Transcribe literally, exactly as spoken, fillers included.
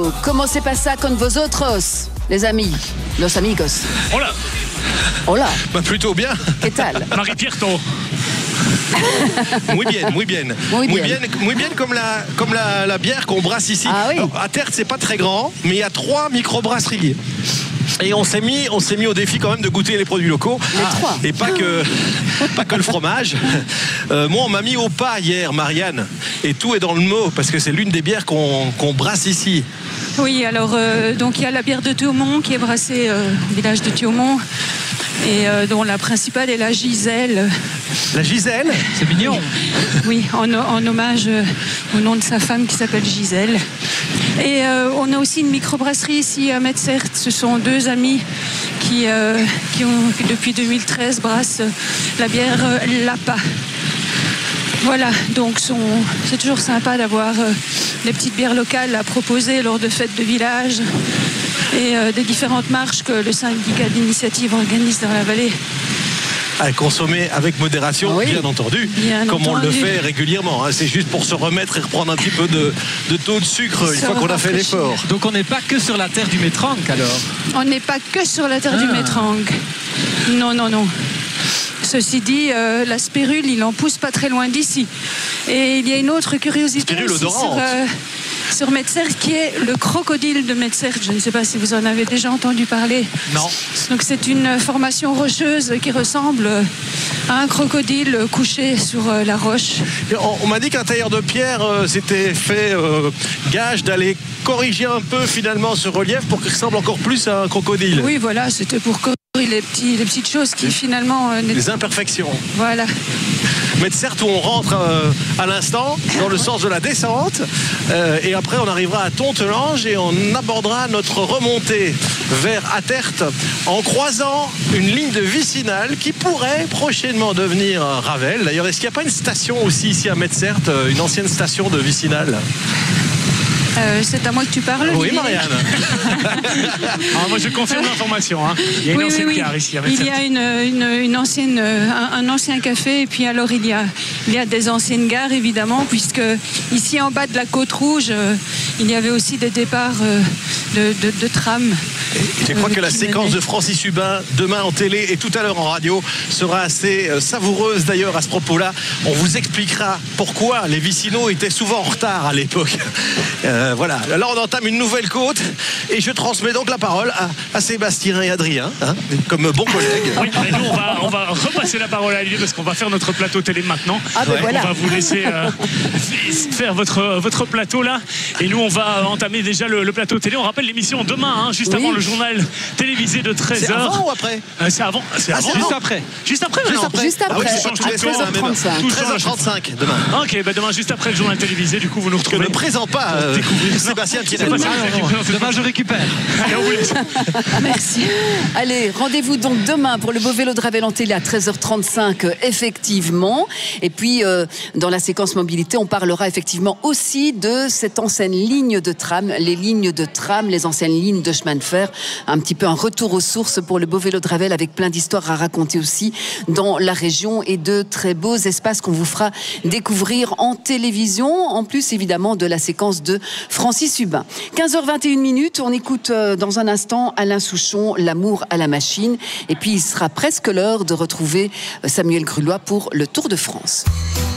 Radio. Comment c'est pas ça con vos otros, les amis, los amigos? Hola. Hola. Bah, plutôt bien. ¿Qué tal? Marie-Pierre-To. Muy bien, muy bien. Muy Muy bien. bien, muy bien comme la, comme la, la bière qu'on brasse ici. Ah oui. Alors, à Tertre, c'est pas très grand, mais il y a trois micro-brasseries. Et on s'est mis, on s'est mis au défi quand même de goûter les produits locaux. Les trois. Et pas que, pas que le fromage. Euh, moi, on m'a mis au pas hier, Marianne. Et tout est dans le mot, parce que c'est l'une des bières qu'on qu'on brasse ici. Oui, alors euh, donc il y a la bière de Thiaumont qui est brassée euh, au village de Thiaumont et euh, dont la principale est la Gisèle. La Gisèle. C'est mignon. Oui, en, en hommage euh, au nom de sa femme qui s'appelle Gisèle. Et euh, on a aussi une microbrasserie ici à Metzert. Ce sont deux amis qui, euh, qui ont depuis deux mille treize brassent la bière euh, Lapa. Voilà, donc son, c'est toujours sympa d'avoir euh, des petites bières locales à proposer lors de fêtes de village et euh, des différentes marches que le syndicat d'initiative organise dans la vallée. À consommer avec modération, Oui. bien entendu, Bien comme on le entendu. fait régulièrement. Hein. C'est juste pour se remettre et reprendre un petit peu de, de taux de sucre une Se fois qu'on a fait rafraîchir. l'effort. Donc on n'est pas que sur la terre du Métrank alors. On n'est pas que sur la terre du Ah. Métrank. Non, non, non. Ceci dit, euh, la spirule, il en pousse pas très loin d'ici. Et il y a une autre curiosité Spirule aussi odorante. sur, euh, sur Metzert, qui est le crocodile de Metzert. Je ne sais pas si vous en avez déjà entendu parler. Non. Donc c'est une formation rocheuse qui ressemble à un crocodile couché sur euh, la roche. Et On, on m'a dit qu'un tailleur de pierre euh, s'était fait euh, gage d'aller corriger un peu finalement ce relief pour qu'il ressemble encore plus à un crocodile. Oui, voilà, c'était pour corriger les, petits, les petites choses qui finalement... euh, n'étaient- Les imperfections. Voilà. Mais certes, où on rentre euh, à l'instant dans le sens de la descente euh, et après on arrivera à Tontelange et on abordera notre remontée vers Attert en croisant une ligne de vicinal qui pourrait prochainement devenir euh, Ravel. D'ailleurs, est-ce qu'il n'y a pas une station aussi ici à Metzert, euh, une ancienne station de vicinal? Euh, c'est à moi que tu parles, Oui, Olivier. Marianne. Ah, moi je confirme l'information. Hein. Il y a une Oui, oui, ancienne oui. gare ici à Il Metzert. y a une, une, une ancienne, un, un ancien café et puis alors il y, a, il y a des anciennes gares évidemment puisque ici en bas de la côte rouge euh, il y avait aussi des départs euh, de, de, de tram. Je crois que la qui séquence menait. de Francis Hubin, demain en télé et tout à l'heure en radio, sera assez euh, savoureuse d'ailleurs à ce propos-là. On vous expliquera pourquoi les vicinaux étaient souvent en retard à l'époque. Euh, voilà. Là, on entame une nouvelle côte et je transmets donc la parole à, à Sébastien et Adrien, hein, comme bons collègues. Oui, mais nous on va, on va repasser la parole à Olivier parce qu'on va faire notre plateau télé maintenant. Ah ben Ouais. voilà. On va vous laisser euh, faire votre, votre plateau là. Et nous on va entamer déjà le, le plateau télé. On rappelle l'émission demain, hein, juste Oui. avant le journal télévisé de treize C'est heures. avant ou après? Euh, C'est avant. C'est Ah, avant. c'est Juste avant. après. Juste après Juste maintenant. après. Juste Ah oui, après, c'est pas tous les à soirs, hein, même. treize heures trente-cinq. treize heures trente-cinq demain. Ok, bah demain juste après le journal télévisé, du coup vous nous Que retrouvez. ne présent pas euh, Sébastien C'est Thierry. pas ça, non, non, Demain, je récupère. Allez, on vous laisse. Merci. Allez, rendez-vous donc demain pour le beau vélo de Ravel en télé à treize heures trente-cinq, euh, effectivement. Et puis, euh, dans la séquence mobilité, on parlera effectivement aussi de cette ancienne ligne de tram, les lignes de tram, les anciennes lignes de chemin de fer. Un petit peu un retour aux sources pour le beau vélo de Ravel avec plein d'histoires à raconter aussi dans la région et de très beaux espaces qu'on vous fera découvrir en télévision. En plus, évidemment, de la séquence de Francis Hubin. quinze heures vingt et une minutes, on écoute euh, dans un instant Alain Souchon, L'amour à la machine. Et puis, il sera presque l'heure de retrouver euh, Samuel Grulois pour le Tour de France.